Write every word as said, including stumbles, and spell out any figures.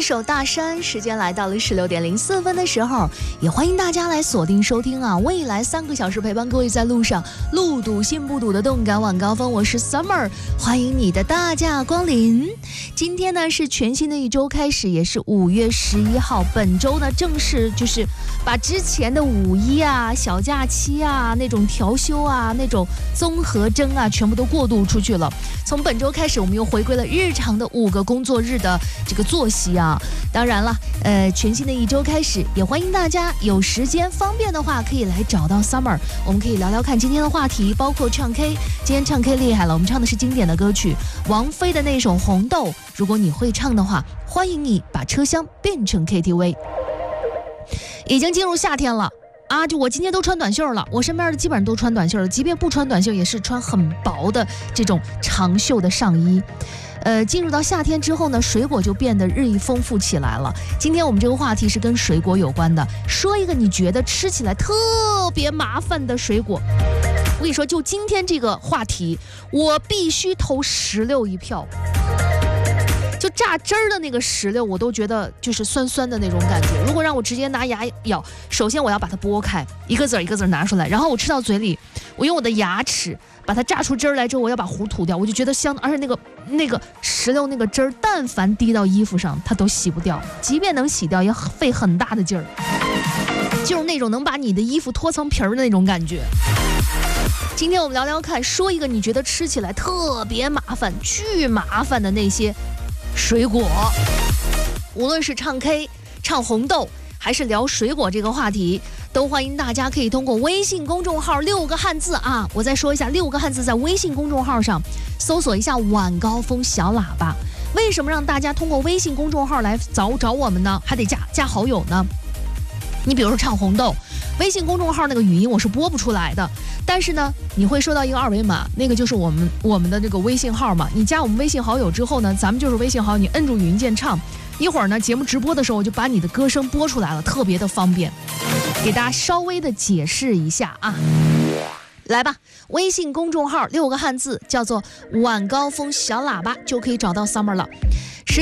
首大山，时间来到了十六点零四分的时候，也欢迎大家来锁定收听啊！未来三个小时陪伴各位在路上，路堵心不堵的动感晚高峰，我是 Summer， 欢迎你的大驾光临。今天呢是全新的一周开始，也是五月十一号，本周呢正式就是把之前的五一啊、小假期啊、那种调休啊、那种综合征啊，全部都过渡出去了。从本周开始，我们又回归了日常的五个工作日的这个作息啊。当然了，呃，全新的一周开始，也欢迎大家有时间方便的话，可以来找到 Summer， 我们可以聊聊看今天的话题，包括唱 K。今天唱 K 厉害了，我们唱的是经典的歌曲，王菲的那首《红豆》。如果你会唱的话，欢迎你把车厢变成 K T V。已经进入夏天了。啊，就我今天都穿短袖了，我身边的基本上都穿短袖了，即便不穿短袖，也是穿很薄的这种长袖的上衣。呃，进入到夏天之后呢，水果就变得日益丰富起来了。今天我们这个话题是跟水果有关的，说一个你觉得吃起来特别麻烦的水果。我跟你说，就今天这个话题，我必须投石榴一票。就榨汁儿的那个石榴，我都觉得就是酸酸的那种感觉。如果让我直接拿牙咬，首先我要把它剥开，一个籽儿一个籽儿拿出来，然后我吃到嘴里，我用我的牙齿把它榨出汁儿来之后，我要把核吐掉，我就觉得香。而且那个那个石榴那个汁儿，但凡滴到衣服上，它都洗不掉，即便能洗掉，也费很大的劲儿，就是那种能把你的衣服脱层皮儿的那种感觉。今天我们聊聊看，说一个你觉得吃起来特别麻烦、巨麻烦的那些水果。无论是唱 K 唱红豆还是聊水果这个话题，都欢迎大家可以通过微信公众号六个汉字啊，我再说一下六个汉字，在微信公众号上搜索一下晚高峰小喇叭。为什么让大家通过微信公众号来找找我们呢？还得加加好友呢。你比如说唱红豆，微信公众号那个语音我是播不出来的，但是呢你会收到一个二维码，那个就是我们我们的这个微信号嘛。你加我们微信好友之后呢，咱们就是微信好友，你摁住语音键唱，一会儿呢节目直播的时候我就把你的歌声播出来了，特别的方便。给大家稍微的解释一下啊，来吧，微信公众号六个汉字叫做晚高峰小喇叭，就可以找到 Summer 了。